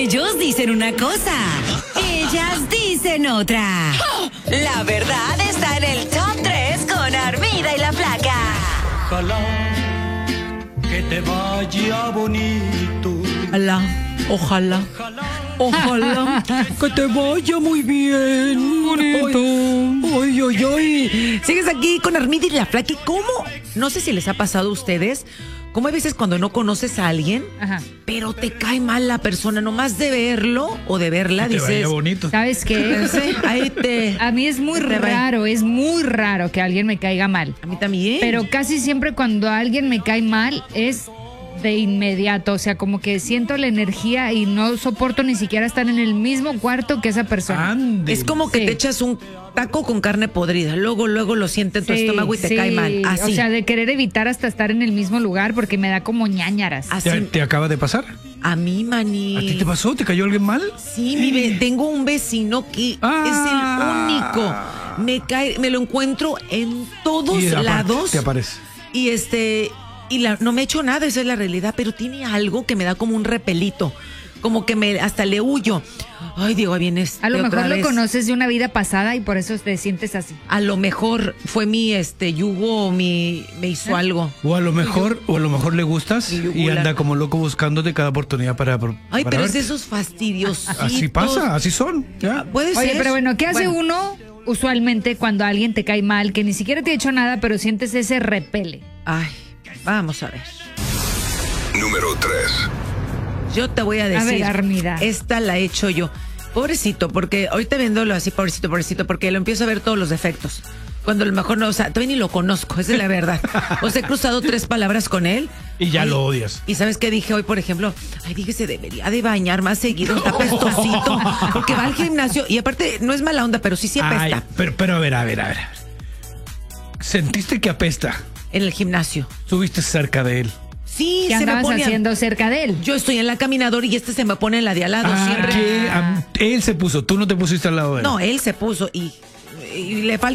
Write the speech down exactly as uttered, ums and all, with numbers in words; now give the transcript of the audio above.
Ellos dicen una cosa, ellas dicen otra. La verdad está en el top tres con Armida y la Flaca. Ojalá que te vaya bonito. Ojalá, ojalá, ojalá que te vaya muy bien. Bonito. Ay, ay, ay. Sigues aquí con Armida y la Flaca. ¿Cómo? No sé si les ha pasado a ustedes. Como hay veces cuando no conoces a alguien, ajá, pero te cae mal la persona, nomás de verlo o de verla, que te dices... vaya bonito. ¿Sabes qué? Sí, ahí te... A mí es muy raro, es muy raro que alguien me caiga mal. A mí también. Pero casi siempre cuando alguien me cae mal es de inmediato, o sea, como que siento la energía y no soporto ni siquiera estar en el mismo cuarto que esa persona. Ande. Es como que sí. te echas un taco con carne podrida, luego, luego lo siente en tu Sí, estómago y te sí. cae mal. Así. O sea, de querer evitar hasta estar en el mismo lugar porque me da como ñáñaras. Así. ¿Te, te acaba de pasar? A mí, maní. ¿A ti te pasó? ¿Te cayó alguien mal? Sí, mi ve- tengo un vecino que Ah. es el único. Me cae, me lo encuentro en todos Y aparte, lados. te aparece. Y este, y la, no me he hecho nada, esa es la realidad, pero tiene algo que me da como un repelito, como que me hasta le huyo. Ay, Diego, ahí vienes. A lo de otra mejor lo vez. conoces de una vida pasada y por eso te sientes así. A lo mejor fue mi este yugo o mi me hizo algo. O a lo mejor, o a lo mejor le gustas Mi y yugular. anda como loco buscándote cada oportunidad para. para Ay, pero es verte. de esos fastidios. Así pasa, así son. Ya. Puede Oye, ser. pero bueno, ¿qué hace uno usualmente cuando alguien te cae mal, que ni siquiera te ha hecho nada, pero sientes ese repele? Ay, vamos a ver. Número tres. Yo te voy a decir. ver, Armida. Esta la he hecho yo. Pobrecito, porque ahorita viéndolo así, pobrecito, pobrecito, porque lo empiezo a ver todos los defectos. Cuando a lo mejor no, o sea, todavía ni lo conozco, esa es la verdad. O sea, he cruzado tres palabras con él. Y ya Ay, lo odias. Y ¿sabes qué dije hoy, por ejemplo? Ay, dije, se debería de bañar más seguido, está pestosito. Porque va al gimnasio y aparte no es mala onda, pero sí sí apesta. Ay, pero, pero a ver, a ver, a ver. a ver. ¿Sentiste que apesta? En el gimnasio. Subiste cerca de él. Sí, ¿Qué se me andabas pone a- haciendo cerca de él? Yo estoy en la caminadora y este se me pone en la de al lado Ah, siempre. que, am- él se puso, tú no te pusiste al lado de él. No, él se puso y, y le falta